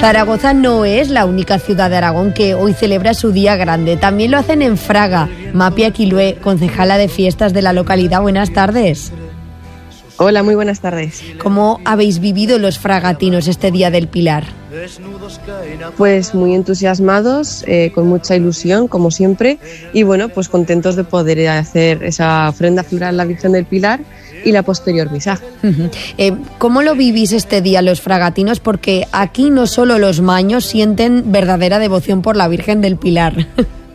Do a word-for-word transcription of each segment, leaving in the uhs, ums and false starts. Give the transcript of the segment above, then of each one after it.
Zaragoza no es la única ciudad de Aragón que hoy celebra su día grande. También lo hacen en Fraga. Mapi Aquilue, concejala de fiestas de la localidad. Buenas tardes. Hola, muy buenas tardes. ¿Cómo habéis vivido los fragatinos este Día del Pilar? Pues muy entusiasmados, eh, con mucha ilusión, como siempre, y bueno, pues contentos de poder hacer esa ofrenda floral a la Virgen del Pilar y la posterior misa. Uh-huh. Eh, ¿Cómo lo vivís este día los fragatinos? Porque aquí no solo los maños sienten verdadera devoción por la Virgen del Pilar.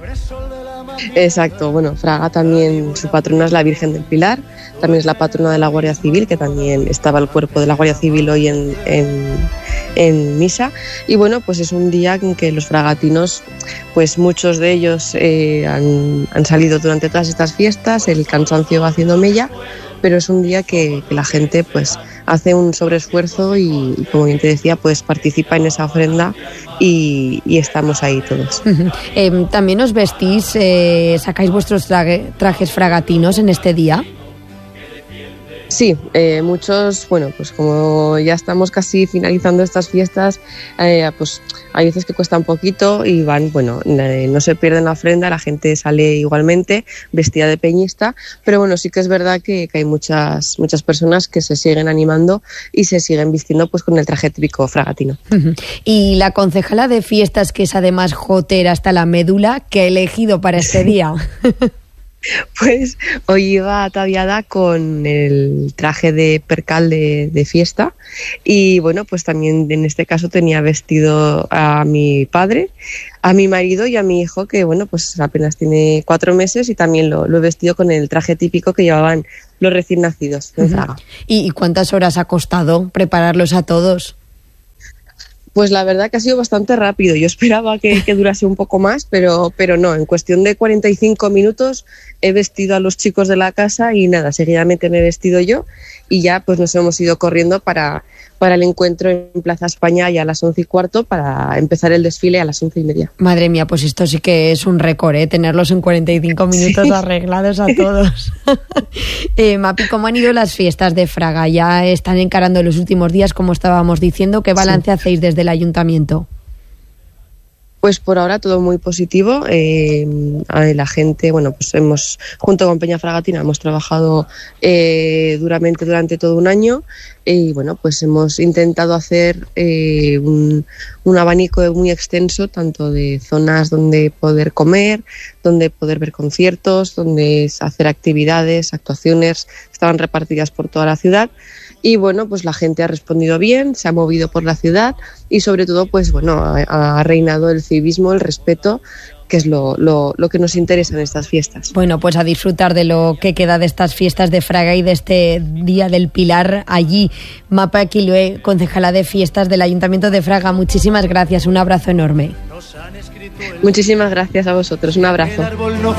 Exacto, bueno, Fraga también, su patrona es la Virgen del Pilar, también es la patrona de la Guardia Civil, que también estaba el cuerpo de la Guardia Civil hoy en, en, en misa, y bueno, pues es un día en que los fragatinos, pues muchos de ellos eh, han, han salido durante todas estas fiestas, el cansancio va haciendo mella, pero es un día que, que la gente pues hace un sobreesfuerzo y, y como bien te decía, pues participa en esa ofrenda y, y estamos ahí todos. Uh-huh. Eh, ¿También os vestís, eh, sacáis vuestros traje, trajes fragatinos en este día? Sí, eh, muchos, bueno, pues como ya estamos casi finalizando estas fiestas, eh, pues hay veces que cuesta un poquito y van, bueno, eh, no se pierden la ofrenda, la gente sale igualmente vestida de peñista, pero bueno, sí que es verdad que, que hay muchas muchas personas que se siguen animando y se siguen vistiendo pues con el traje típico fragatino. Uh-huh. Y la concejala de fiestas, que es además jotera hasta la médula, ¿qué ha elegido para este día? Pues hoy iba ataviada con el traje de percal de, de fiesta y bueno, pues también en este caso tenía vestido a mi padre, a mi marido y a mi hijo, que bueno, pues apenas tiene cuatro meses y también lo, lo he vestido con el traje típico que llevaban los recién nacidos en Fraga. Uh-huh. ¿Y, ¿Y cuántas horas ha costado prepararlos a todos? Pues la verdad que ha sido bastante rápido. Yo esperaba que, que durase un poco más, pero, pero no. En cuestión de cuarenta y cinco minutos he vestido a los chicos de la casa y nada, seguidamente me he vestido yo y ya pues nos hemos ido corriendo para, para el encuentro en Plaza España ya a las once y cuarto para empezar el desfile a las once y media. Madre mía, pues esto sí que es un récord, ¿eh? Tenerlos en cuarenta y cinco minutos sí. Arreglados a todos. eh, Mapi, ¿cómo han ido las fiestas de Fraga? Ya están encarando los últimos días, como estábamos diciendo. ¿Qué balance sí. hacéis desde el ayuntamiento? Pues por ahora todo muy positivo. Eh, la gente, bueno, pues hemos, junto con Peña Fragatina, hemos trabajado eh, duramente durante todo un año y bueno, pues hemos intentado hacer eh, un, un abanico muy extenso, tanto de zonas donde poder comer, donde poder ver conciertos, donde hacer actividades, actuaciones, estaban repartidas por toda la ciudad. Y bueno, pues la gente ha respondido bien, se ha movido por la ciudad y sobre todo, pues bueno, ha, ha reinado el civismo, el respeto, que es lo, lo, lo que nos interesa en estas fiestas. Bueno, pues a disfrutar de lo que queda de estas fiestas de Fraga y de este Día del Pilar allí. Mapi Aquilue, concejala de fiestas del Ayuntamiento de Fraga, muchísimas gracias, un abrazo enorme. Muchísimas gracias a vosotros, un abrazo.